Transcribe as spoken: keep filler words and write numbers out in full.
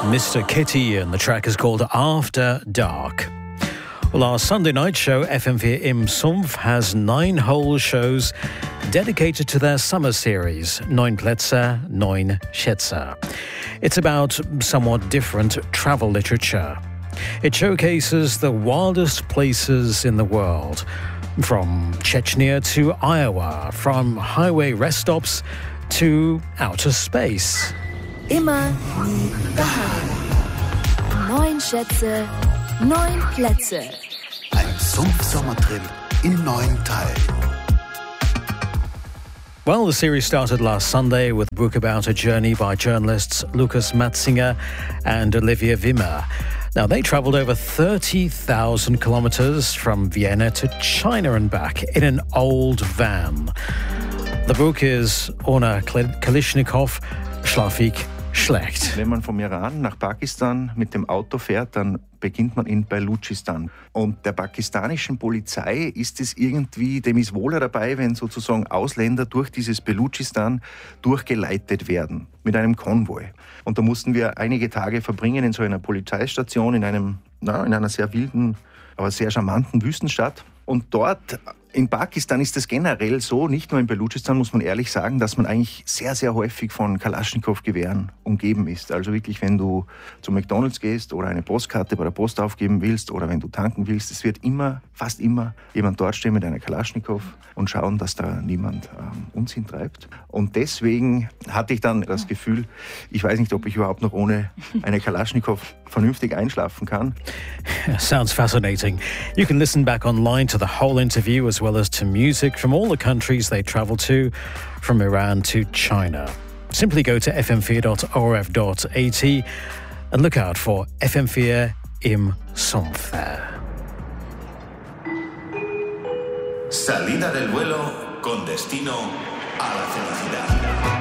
Mister Kitty, and the track is called After Dark. Well, our Sunday night show, F M four Im Sumpf, has nine whole shows dedicated to their summer series, Neun Plätze, Neun Schätze. It's about somewhat different travel literature. It showcases the wildest places in the world, from Chechnya to Iowa, from highway rest stops to outer space. Immer, nie, daheim. Neun Schätze, neun Plätze. Ein Sumpf-Sommertrip in neun Teilen. Well, the series started last Sunday with a book about a journey by journalists Lukas Matzinger and Olivia Wimmer. Now, they travelled over thirty thousand kilometres from Vienna to China and back in an old van. The book is Ohne Kalashnikov, Schlaf ich schlecht. Wenn man vom Iran nach Pakistan mit dem Auto fährt, dann beginnt man in Baluchistan. Und der pakistanischen Polizei ist es irgendwie, dem ist wohler dabei, wenn sozusagen Ausländer durch dieses Baluchistan durchgeleitet werden mit einem Konvoi. Und da mussten wir einige Tage verbringen in so einer Polizeistation, in einem, na, in einer sehr wilden, aber sehr charmanten Wüstenstadt. Und dort in Pakistan ist es generell so, nicht nur in Baluchistan, muss man ehrlich sagen, dass man eigentlich sehr, sehr häufig von Kalaschnikow-Gewehren umgeben ist. Also wirklich, wenn du zu McDonald's gehst oder eine Postkarte bei der Post aufgeben willst oder wenn du tanken willst, es wird immer, fast immer jemand dort stehen mit einer Kalaschnikow und schauen, dass da niemand ähm, Unsinn treibt. Und deswegen hatte ich dann das Gefühl, ich weiß nicht, ob ich überhaupt noch ohne eine Kalaschnikow vernünftig einschlafen kann. Sounds fascinating. You can listen back online to the whole interview as well as to music from all the countries they travel to, from Iran to China. Simply go to f m four dot o r f dot a t and look out for F M four Im Sumpf there. Salida del vuelo con destino a la felicidad.